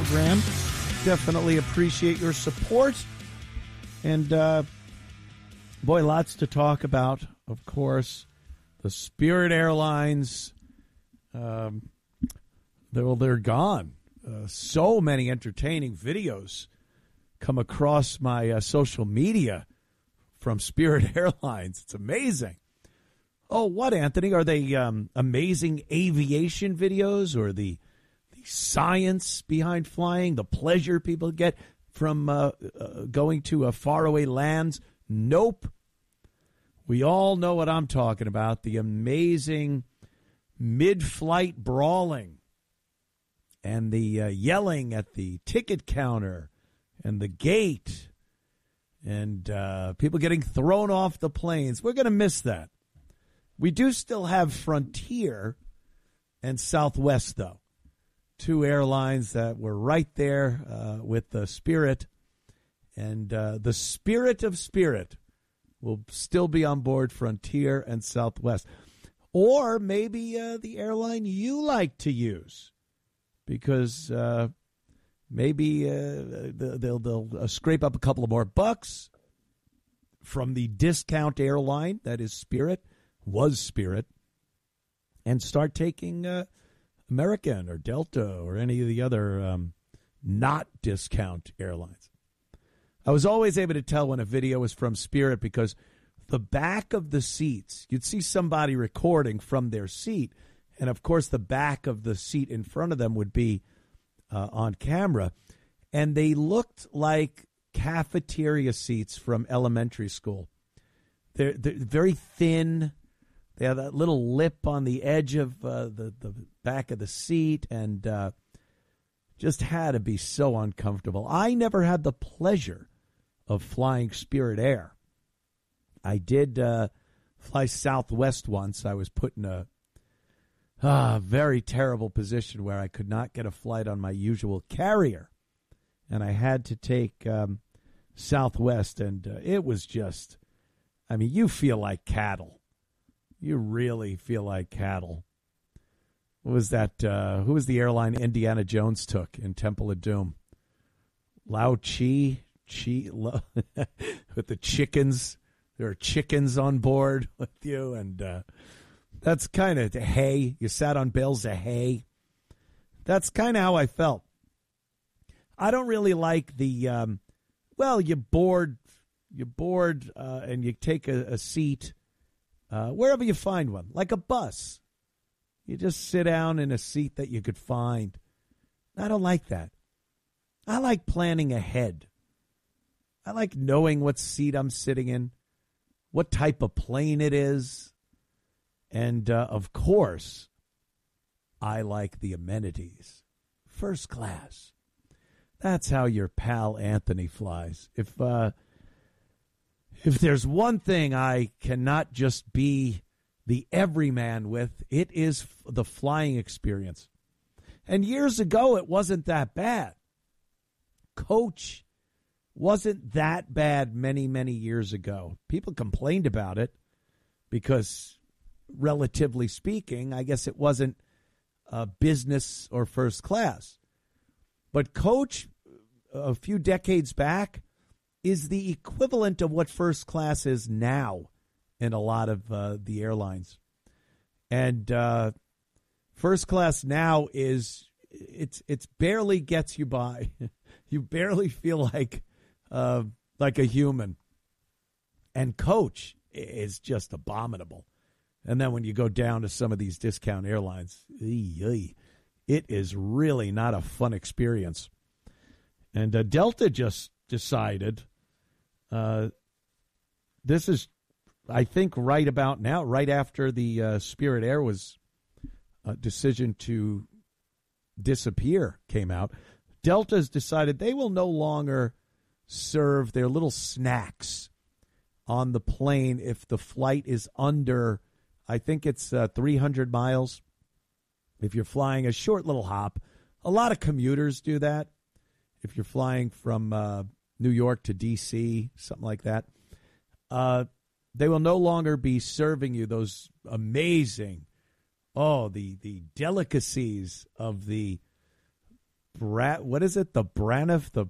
program. Definitely appreciate your support. And, boy, lots to talk about. Of course, the Spirit Airlines, they're gone. So many entertaining videos come across my social media from Spirit Airlines. It's amazing. Oh, what, Anthony? Are they amazing aviation videos, or the science behind flying, the pleasure people get from going to faraway lands? Nope. We all know what I'm talking about, the amazing mid-flight brawling and the yelling at the ticket counter and the gate and people getting thrown off the planes. We're going to miss that. We do still have Frontier and Southwest, though, two airlines that were right there with the Spirit. And the Spirit of Spirit will still be on board Frontier and Southwest. Or maybe the airline you like to use, because maybe they'll scrape up a couple of more bucks from the discount airline that is Spirit, and start taking American or Delta or any of the other not discount airlines. I was always able to tell when a video was from Spirit because the back of the seats, you'd see somebody recording from their seat, and of course the back of the seat in front of them would be on camera, and they looked like cafeteria seats from elementary school. They're very thin. They have that little lip on the edge of the back of the seat, and just had to be so uncomfortable. I never had the pleasure of flying Spirit Air. I did fly Southwest once. I was put in a very terrible position where I could not get a flight on my usual carrier, and I had to take Southwest, and it was just, I mean, you feel like cattle. You really feel like cattle. What was that? Who was the airline Indiana Jones took in Temple of Doom? Lao Chi with the chickens. There are chickens on board with you, and that's kind of hay. You sat on bales of hay. That's kind of how I felt. I don't really like the, you board, and you take a seat wherever you find one, like a bus. You just sit down in a seat that you could find. I don't like that. I like planning ahead. I like knowing what seat I'm sitting in, what type of plane it is, and, of course, I like the amenities. First class. That's how your pal Anthony flies. If there's one thing I cannot just be the everyman with, it is the flying experience. And years ago, it wasn't that bad. Coach wasn't that bad many, many years ago. People complained about it because, relatively speaking, I guess it wasn't business or first class. But Coach, a few decades back, is the equivalent of what first class is now in a lot of the airlines. And first class now is, it's barely gets you by. You barely feel like a human. And Coach is just abominable. And then when you go down to some of these discount airlines, it is really not a fun experience. And Delta just decided, this is, I think, right about now, right after the Spirit Air decision to disappear came out, Delta's decided they will no longer serve their little snacks on the plane if the flight is under, I think it's 300 miles. If you're flying a short little hop, a lot of commuters do that. If you're flying from New York to D.C., something like that, they will no longer be serving you those amazing, the delicacies of the what is it? The Braniff, the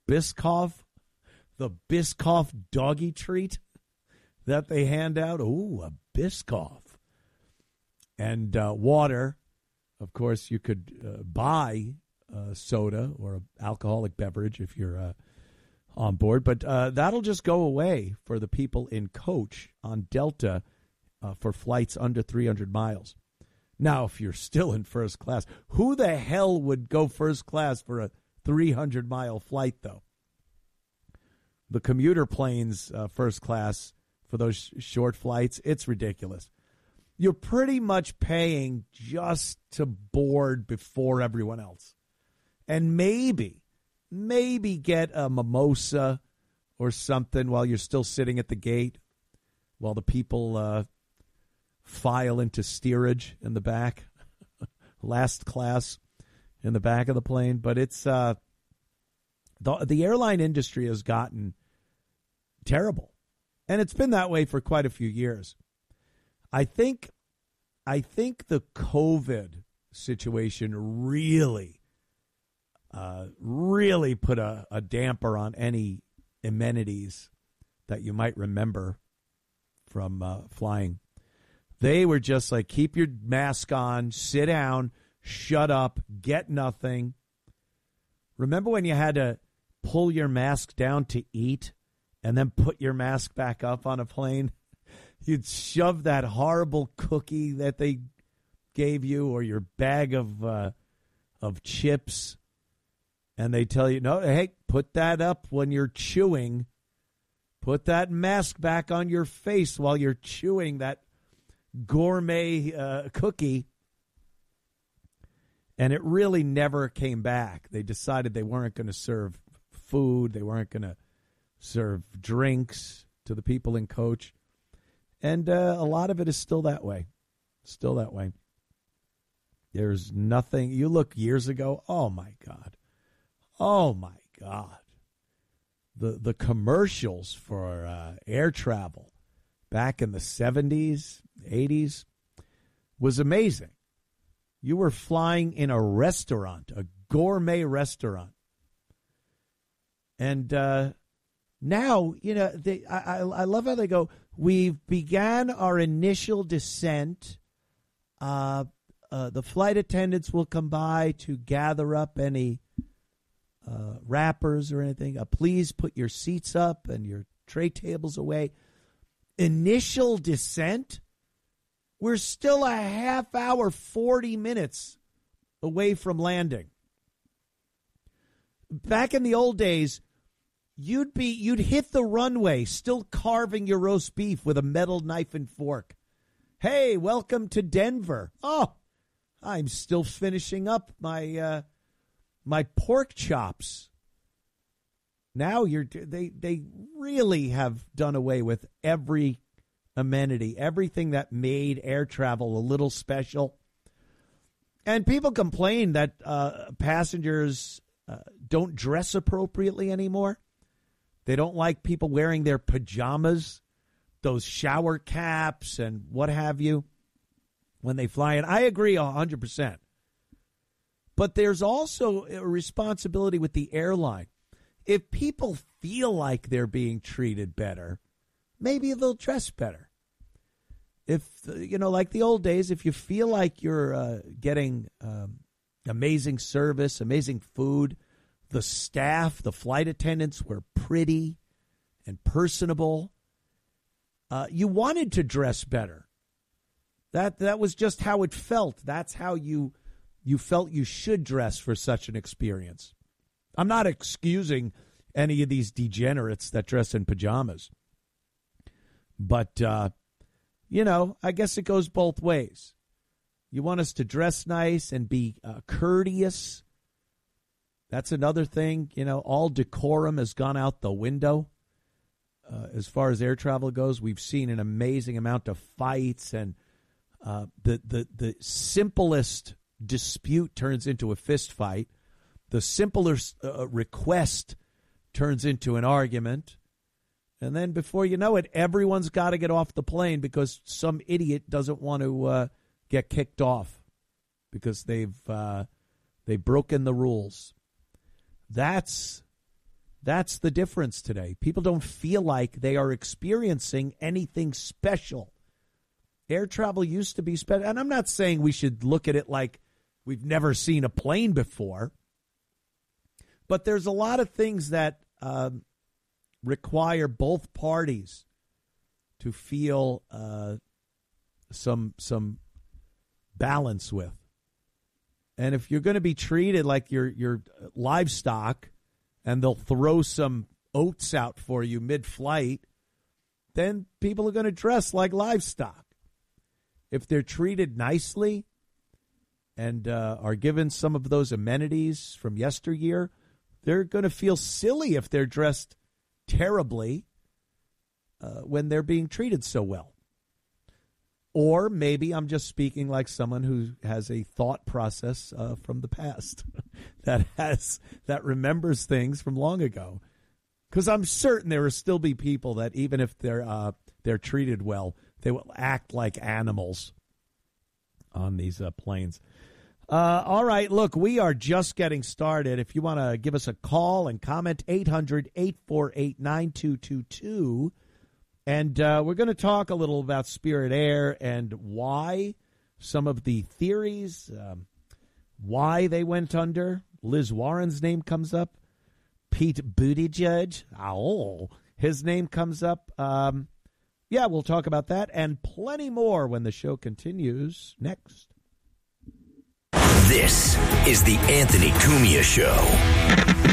Biscoff doggy treat that they hand out. Ooh, a Biscoff. And water. Of course, you could buy soda or an alcoholic beverage if you're on board. But that'll just go away for the people in coach on Delta for flights under 300 miles. Now, if you're still in first class, who the hell would go first class for a 300-mile flight, though? The commuter planes first class for those short flights, it's ridiculous. You're pretty much paying just to board before everyone else. And maybe get a mimosa or something while you're still sitting at the gate, while the people file into steerage in the back, last class in the back of the plane. But it's the airline industry has gotten terrible, and it's been that way for quite a few years. I think the COVID situation really put a damper on any amenities that you might remember from flying. They were just like, keep your mask on, sit down, shut up, get nothing. Remember when you had to pull your mask down to eat and then put your mask back up on a plane? You'd shove that horrible cookie that they gave you or your bag of chips, and they tell you, no, hey, put that up when you're chewing. Put that mask back on your face while you're chewing that gourmet cookie. And it really never came back. They decided they weren't going to serve food. They weren't going to serve drinks to the people in coach. And a lot of it is still that way. Still that way. There's nothing. You look years ago. Oh, my God. Oh, my God. The commercials for air travel back in the 70s, 80s was amazing. You were flying in a restaurant, a gourmet restaurant. And now, you know, I love how they go, we've began our initial descent. The flight attendants will come by to gather up any wrappers or anything. Please put your seats up and your tray tables away. Initial descent? We're still a half hour, 40 minutes away from landing. Back in the old days, you'd hit the runway still carving your roast beef with a metal knife and fork. Hey, welcome to Denver. Oh, I'm still finishing up my my pork chops. Now they really have done away with every amenity, everything that made air travel a little special. And people complain that passengers don't dress appropriately anymore. They don't like people wearing their pajamas, those shower caps and what have you when they fly in. I agree 100%. But there's also a responsibility with the airline. If people feel like they're being treated better, maybe they'll dress better. If, like the old days, if you feel like you're getting amazing service, amazing food, the staff, the flight attendants were pretty and personable, you wanted to dress better. That was just how it felt. That's how you felt you should dress for such an experience. I'm not excusing any of these degenerates that dress in pajamas. But, I guess it goes both ways. You want us to dress nice and be courteous. That's another thing. All decorum has gone out the window. As far as air travel goes, we've seen an amazing amount of fights, and the simplest dispute turns into a fist fight. The simplest request turns into an argument. And then before you know it, everyone's got to get off the plane because some idiot doesn't want to get kicked off because they've broken the rules. That's the difference today. People don't feel like they are experiencing anything special. Air travel used to be special. And I'm not saying we should look at it like we've never seen a plane before. But there's a lot of things that require both parties to feel some balance with. And if you're going to be treated like you're livestock and they'll throw some oats out for you mid-flight, then people are going to dress like livestock. If they're treated nicely and are given some of those amenities from yesteryear, they're going to feel silly if they're dressed terribly when they're being treated so well. Or maybe I'm just speaking like someone who has a thought process from the past that remembers things from long ago. Because I'm certain there will still be people that even if they're treated well, they will act like animals on these planes. All right, look, we are just getting started. If you want to give us a call and comment, 800-848-9222. And we're going to talk a little about Spirit Air and why some of the theories, why they went under. Liz Warren's name comes up. Pete Buttigieg, his name comes up. Yeah, we'll talk about that and plenty more when the show continues next. This is the Anthony Cumia Show.